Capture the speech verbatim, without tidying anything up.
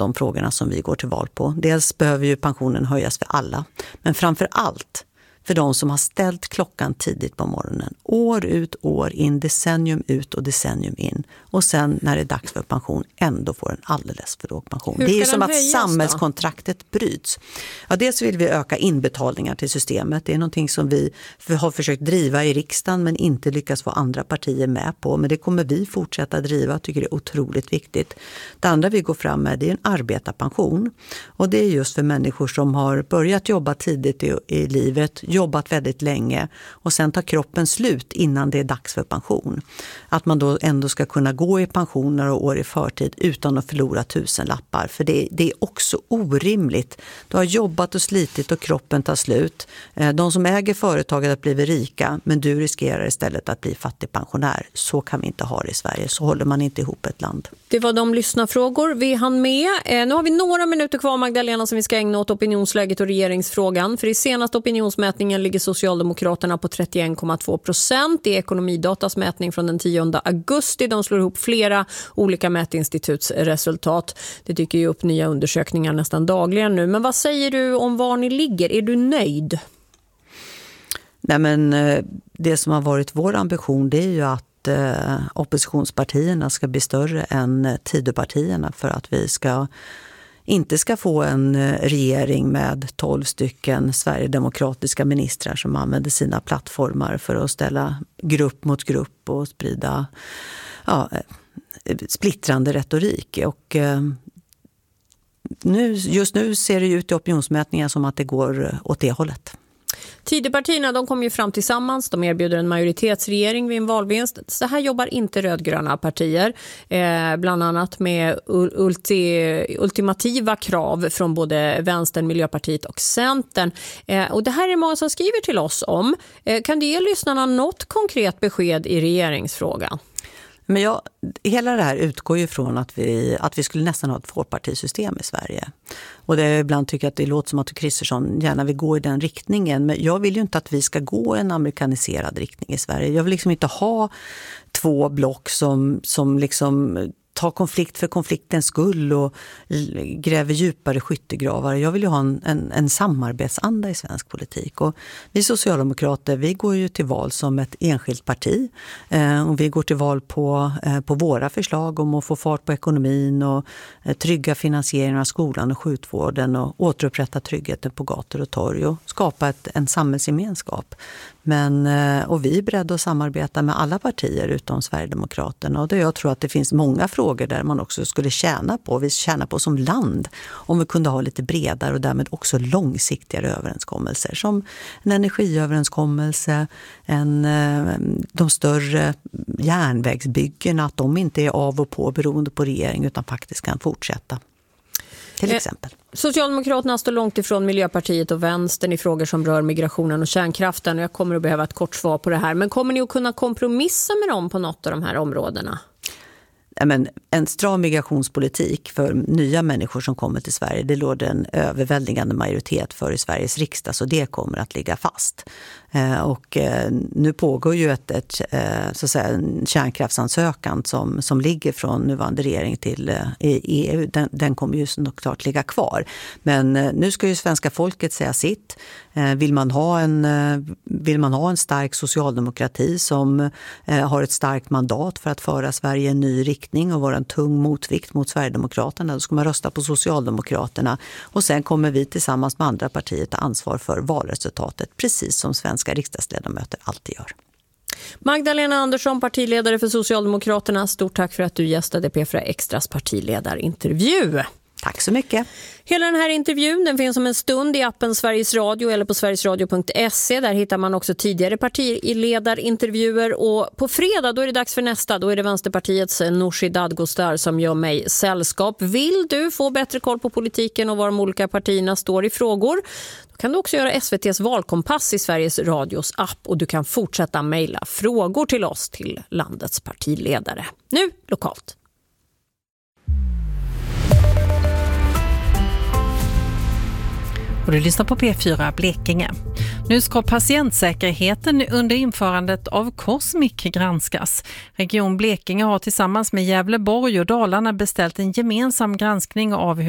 de frågorna som vi går till val på. Dels behöver ju pensionen höjas för alla, men framför allt för de som har ställt klockan tidigt på morgonen. År ut, år in, decennium ut och decennium in. Och sen när det är dags för pension ändå får en alldeles för låg pension. Det är ju som att samhällskontraktet då bryts. Ja, dels vill vi öka inbetalningar till systemet. Det är någonting som vi har försökt driva i riksdagen men inte lyckats få andra partier med på. Men det kommer vi fortsätta driva. Jag tycker det är otroligt viktigt. Det andra vi går fram med det är en arbetarpension. Och det är just för människor som har börjat jobba tidigt i, i livet, jobbat väldigt länge och sen tar kroppen slut innan det är dags för pension. Att man då ändå ska kunna gå i pension några år i förtid utan att förlora tusen lappar. För det, det är också orimligt. Du har jobbat och slitit och kroppen tar slut. De som äger företaget har blivit rika men du riskerar istället att bli fattigpensionär. Så kan vi inte ha det i Sverige. Så håller man inte ihop ett land. Det var de lyssnarfrågor vi hann med. Nu har vi några minuter kvar, Magdalena, som vi ska ägna åt opinionsläget och regeringsfrågan. För i senaste opinionsmätningen ligger Socialdemokraterna på trettioen komma två procent. Det är Ekonomidatas mätning från den tionde augusti. De slår ihop flera olika mätinstituts resultat. Det dyker ju upp nya undersökningar nästan dagligen nu. Men vad säger du om var ni ligger? Är du nöjd? Nej, men det som har varit vår ambition det är ju att oppositionspartierna ska bli större än Tidöpartierna för att vi ska inte ska få en regering med tolv stycken sverigedemokratiska ministrar som använder sina plattformar för att ställa grupp mot grupp och sprida ja, splittrande retorik. Och nu, just nu ser det ut i opinionsmätningar som att det går åt det hållet. Tidöpartierna, de kommer ju fram tillsammans. De erbjuder en majoritetsregering vid en valvinst. Så här jobbar inte rödgröna partier. Eh, bland annat med ulti, ultimativa krav från både Vänstern, Miljöpartiet och Centern. Eh, och det här är många som skriver till oss om. Eh, kan du ge lyssnarna något konkret besked i regeringsfrågan? Men jag, hela det här utgår ju från att vi, att vi skulle nästan ha ett tvåpartisystem i Sverige. Och det är ibland tycker jag att det låter som att Kristersson gärna vill gå i den riktningen. Men jag vill ju inte att vi ska gå en amerikaniserad riktning i Sverige. Jag vill liksom inte ha två block som, som liksom tar konflikt för konfliktens skull och gräver djupare skyttegravar. Jag vill ju ha en, en, en samarbetsanda i svensk politik. Och vi socialdemokrater, vi går ju till val som ett enskilt parti. Eh, och vi går till val på, eh, på våra förslag om att få fart på ekonomin och eh, trygga finansieringen av skolan och sjukvården och återupprätta tryggheten på gator och torg och skapa ett, en samhällsgemenskap. Men, och vi är beredda att samarbeta med alla partier utom Sverigedemokraterna. Och det jag tror att det finns många frågor där man också skulle tjäna på, vi tjänar på som land, om vi kunde ha lite bredare och därmed också långsiktigare överenskommelser. Som en energiöverenskommelse, en, de större järnvägsbyggena, att de inte är av och på beroende på regering utan faktiskt kan fortsätta. Till exempel. Socialdemokraterna står långt ifrån Miljöpartiet och Vänstern i frågor som rör migrationen och kärnkraften. Och jag kommer att behöva ett kort svar på det här. Men kommer ni att kunna kompromissa med dem på något av de här områdena? Ja, men en stram migrationspolitik för nya människor som kommer till Sverige, det låg en överväldigande majoritet för i Sveriges riksdag, så det kommer att ligga fast. Eh, och eh, nu pågår ju ett, ett, eh, så att säga, en kärnkraftsansökan som, som ligger från nuvarande regering till eh, E U. Den, den kommer ju såklart ligga kvar. Men eh, nu ska ju svenska folket säga sitt. Eh, vill man ha en, eh, vill man ha en stark socialdemokrati som eh, har ett starkt mandat för att föra Sverige en ny riktning och vara en tung motvikt mot Sverigedemokraterna, då ska man rösta på Socialdemokraterna. Och sen kommer vi tillsammans med andra partier ta ansvar för valresultatet, precis som svenska riksdagsledamöter alltid gör. Magdalena Andersson, partiledare för Socialdemokraterna. Stort tack för att du gästade P fyra Extras partiledarintervju. Tack så mycket. Hela den här intervjun den finns om en stund i appen Sveriges Radio eller på sverigesradio punkt se. Där hittar man också tidigare partiledarintervjuer. Och på fredag då är det dags för nästa. Då är det Vänsterpartiets Nooshi Dadgostar som gör mig sällskap. Vill du få bättre koll på politiken och var de olika partierna står i frågor? Då kan du också göra S V T:s valkompass i Sveriges Radios app. Och du kan fortsätta mejla frågor till oss till landets partiledare. Nu lokalt. Och du lyssnar på P fyra Blekinge. Nu ska patientsäkerheten under införandet av Cosmic granskas. Region Blekinge har tillsammans med Gävleborg och Dalarna beställt en gemensam granskning av hur